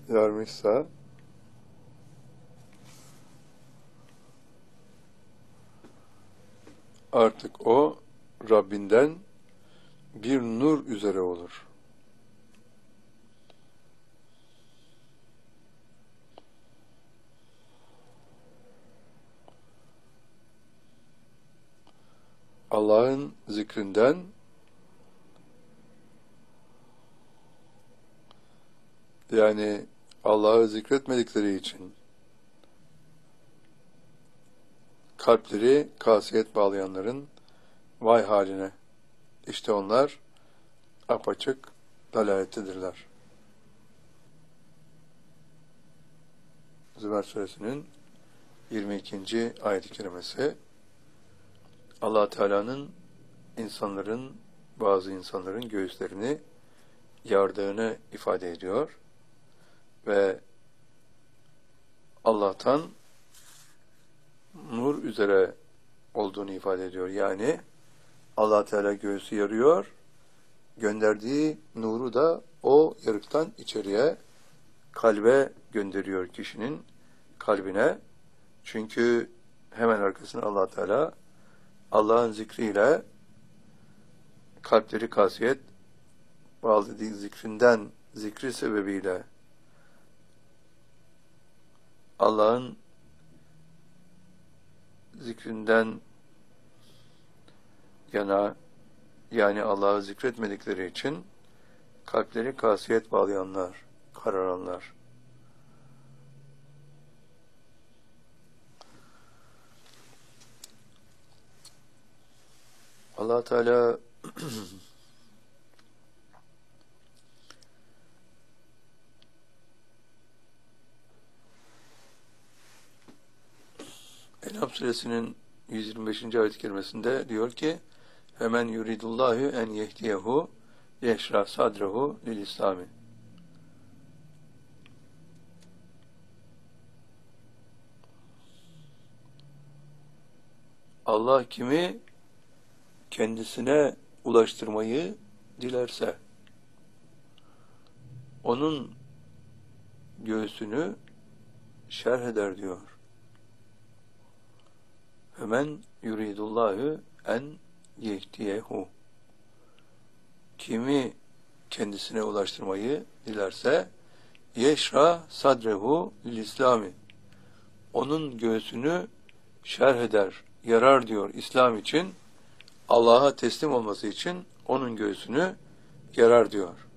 yarmışsa artık o Rabbinden bir nur üzere olur. Allah'ın zikrinden yani Allah'ı zikretmedikleri için kalpleri kasiyet bağlayanların vay haline. İşte onlar apaçık dalalettedirler. Zümer Suresinin 22. ayet-i kerimesi Allah Teala'nın bazı insanların göğüslerini yardığını ifade ediyor ve Allah'tan nur üzere olduğunu ifade ediyor. Yani Allah Teala göğsü yarıyor, gönderdiği nuru da o yarıktan içeriye, kalbe gönderiyor kişinin kalbine. Çünkü hemen arkasında Allah Teala Allah'ın zikriyle kalpleri kasiyet bağladığı zikri sebebiyle Allah'ın zikrinden yana, yani Allah'ı zikretmedikleri için kalpleri kasiyet bağlayanlar, kararanlar. Allah Teala En'am suresinin 125. ayet-i kerimesinde diyor ki: "Femen yuridullahu en yehdiyehu yeşra sadrehu lil İslami." Allah kimi kendisine ulaştırmayı dilerse onun göğsünü şerh eder diyor. Hemen yuridullahu en yehdiyehu. Kimi kendisine ulaştırmayı dilerse yeşra sadrehu lil İslami. Onun göğsünü şerh eder, yarar diyor İslam için. Allah'a teslim olması için onun göğsünü yarar diyor.